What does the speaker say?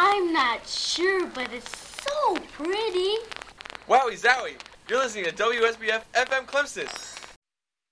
I'm not sure, but it's so pretty. Wowie zowie! You're listening to WSBF FM Clemson.